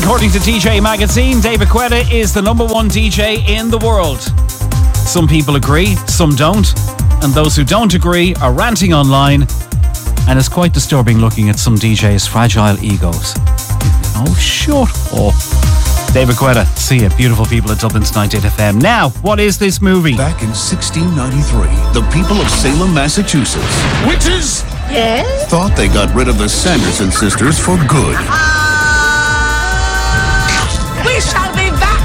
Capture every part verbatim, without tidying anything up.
According to D J Magazine, David Guetta is the number one D J in the world. Some people agree, some don't, and those who don't agree are ranting online, and it's quite disturbing looking at some D Js' fragile egos. Oh, shut up. David Guetta, see ya. Beautiful people at Dublin's ninety-eight F M. Now, what is this movie? Back in sixteen ninety-three, the people of Salem, Massachusetts, witches, yes, thought they got rid of the Sanderson sisters for good. We shall be back.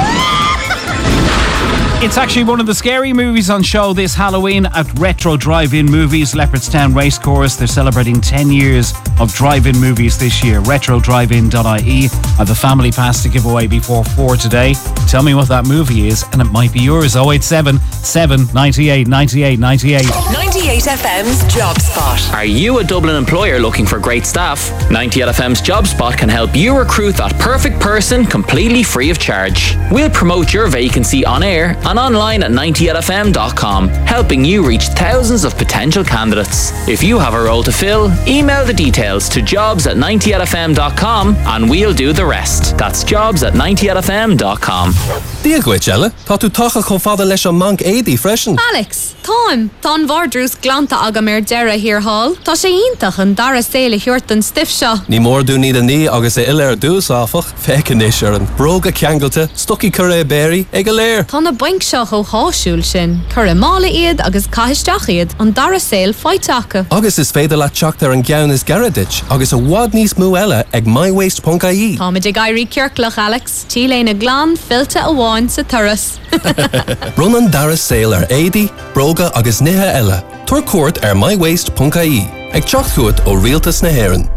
It's actually one of the scary movies on show this Halloween at Retro Drive-In Movies, Leopardstown Racecourse. They're celebrating ten years of drive-in movies this year. retro drive in dot I E. I have a family pass to give away before four today. Tell me what that movie is and it might be yours. oh eight seven, seven nine eight, nine eight nine eight. ninety-eight F M's Job Spot. Are you a Dublin employer looking for great staff? ninety-eight F M's Job Spot can help you recruit that perfect person completely free of charge. We'll promote your vacancy on air and online at ninety-eight F M dot com, helping you reach thousands of potential candidates. If you have a role to fill, email the details to jobs at ninety-eight F M dot com and we'll do the rest. That's jobs at ninety-eight F M dot com. Díag goit, Ella. Tá tú tacha chomh fada leis an manc éadaí freisin. Alex, táim. Tá an bhardrús glanta agam ar deireadh here hall. Tá sé iontach an dara saoile chuirt an stiff seo. Ní mór dú ní a ní agus é ile ar dús áfach. Feicean is ar an bróga ceangalte, stucky curé béri, ag a léir. Tá na baink seo ó háisiúil sin. Cur mála iad agus caiisteach iad an dara saoil feiteacha. Agus is féidir le teacht ar an gceann is garadit, agus a bhd níos mú eile ag my waste dot I E. Tá muid ag airí ceirclach, Alex. Tí léna glán fillte a bháin sa turas. Run an dara saoil ar éadaí, bróga agus nithe eile. Tuair cuairt ar my waste dot I E. Ag teacht chuait ó rialtas na hÉireann.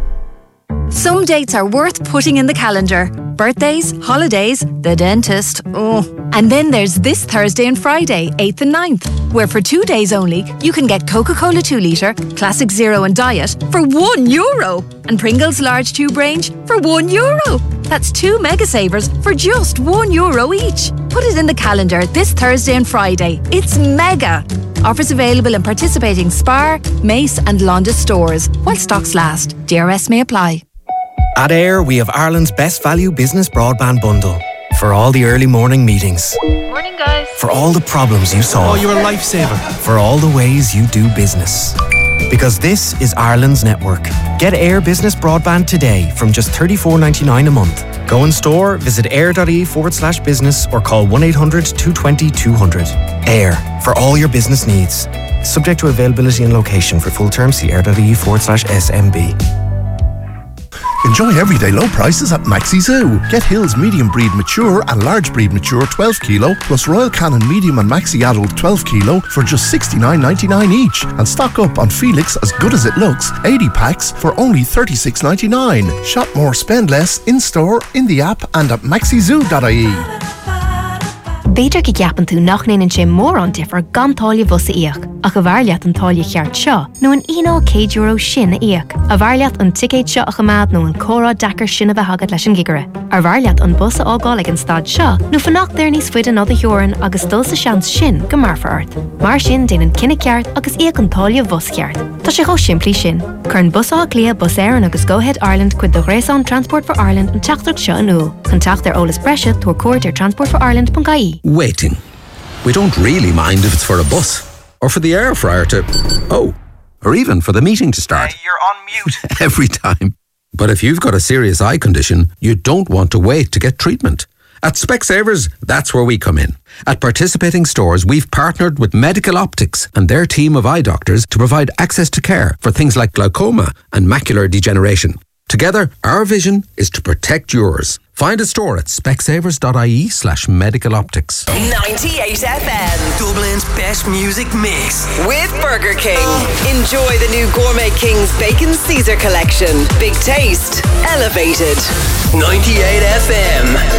Some dates are worth putting in the calendar. Birthdays, holidays, the dentist, oh. And then there's this Thursday and Friday, eighth and ninth, where for two days only, you can get Coca-Cola two litre, Classic Zero and Diet for one euro. And Pringles large tube range for one euro. That's two mega savers for just one euro each. Put it in the calendar this Thursday and Friday. It's mega. Offers available in participating Spar, Mace and Londis stores while stocks last. D R S may apply. At Air, we have Ireland's best value business broadband bundle. For all the early morning meetings. Morning, guys. For all the problems you solve. Oh, you're a lifesaver. For all the ways you do business. Because this is Ireland's network. Get Air Business Broadband today from just thirty-four ninety-nine a month. Go in store, visit air.ie forward slash business or call one eight hundred two two zero two hundred. Air, for all your business needs. Subject to availability and location. For full terms, see air.ie forward slash SMB. Enjoy everyday low prices at Maxi Zoo. Get Hills medium breed mature and large breed mature twelve kilo plus Royal Canin medium and Maxi adult twelve kilo for just sixty-nine ninety-nine each. And stock up on Felix As Good As It Looks eighty packs for only thirty-six ninety-nine. Shop more, spend less in store, in the app and at maxi zoo dot I E. Beidir go ceapan tú nach naoann sé mór an difar gan táille bhusa íoc, ach a bhairleat an táille cheart seo, nó an one céad euro sin a íoc. A bhairleat an ticéid seo a chamad nó an córá dachar sin a bheith agad leis an gigare. Ar bhairleat an busa ágáil ag an stad seo, nó fanacht there níos fuid an oda heorann agus dul sa seans sin go mar for ort. Mar sin déanann cinenne ceart agus íoc an táille bhus ceart. Tá sé chó simplí sin. Chur an busa lia bus éireann agus Go Ahead Ireland cuid do Gréasán Transport for Ireland an teachtarach seo an uail. Contact their Ola's Brescia tuair cuairt ar transport for ireland dot I E. Waiting. We don't really mind if it's for a bus or for the air fryer to... Oh, or even for the meeting to start. Uh, you're on mute. Every time. But if you've got a serious eye condition, you don't want to wait to get treatment. At Specsavers, that's where we come in. At participating stores, we've partnered with Medical Optics and their team of eye doctors to provide access to care for things like glaucoma and macular degeneration. Together, our vision is to protect yours. Find a store at specsavers dot I E slash medical optics. ninety-eight F M, Dublin's best music mix with Burger King. Enjoy the new Gourmet King's Bacon Caesar collection. Big taste, elevated. ninety-eight F M.